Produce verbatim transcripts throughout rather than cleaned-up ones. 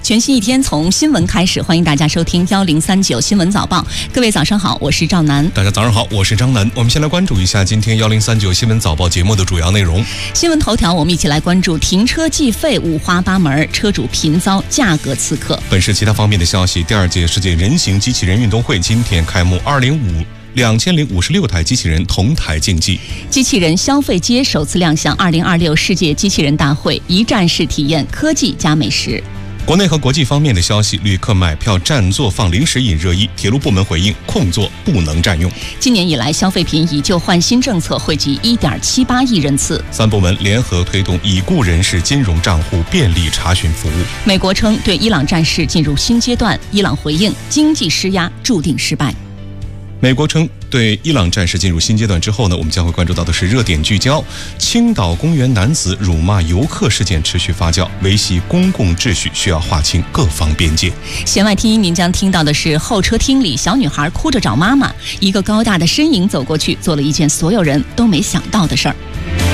全新一天从新闻开始，欢迎大家收听幺零三九新闻早报。各位早上好，我是赵楠。 大家早上好，我是张楠。我们先来关注一下今天幺零三九新闻早报节目的主要内容。 新闻头条，我们一起来关注停车计费五花八门，车主频遭价格刺客。 本市其他方面的消息，第二届世界人形机器人运动会今天开幕，二零五两千零五十六台机器人同台竞技。 机器人消费街首次亮相二零二六世界机器人大会，一站式体验科技加美食。 国内和国际方面的消息，旅客买票占座放零食引热议，铁路部门回应空座不能占用。 今年以来，消费品以旧换新政策惠及一点七八亿人次。 三部门联合推动已故人士金融账户便利查询服务。 美国称对伊朗战事进入新阶段，伊朗回应经济施压注定失败。 美国称对伊朗战事进入新阶段之后呢，我们将会关注到的是热点聚焦：青岛公园男子辱骂游客事件持续发酵，维系公共秩序需要划清各方边界。 弦外听音，您将听到的是候车厅里小女孩哭着找妈妈，一个高大的身影走过去，做了一件所有人都没想到的事儿。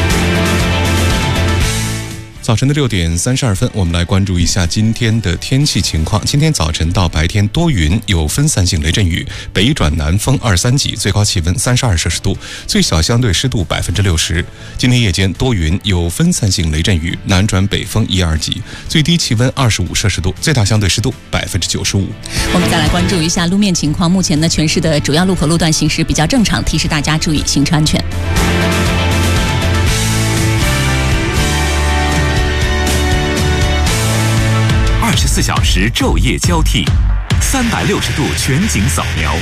早晨的六点三十二分，我们来关注一下今天的天气情况。今天早晨到白天多云，有分散性雷阵雨，北转南风二三级，最高气温三十二摄氏度，最小相对湿度百分之六十。今天夜间多云，有分散性雷阵雨，南转北风一二级，最低气温二十五摄氏度，最大相对湿度百分之九十五。 我们再来关注一下路面情况。目前呢，全市的主要路口路段行驶比较正常，提示大家注意行车安全。 二十四小时昼夜交替，三百六十度全景扫描。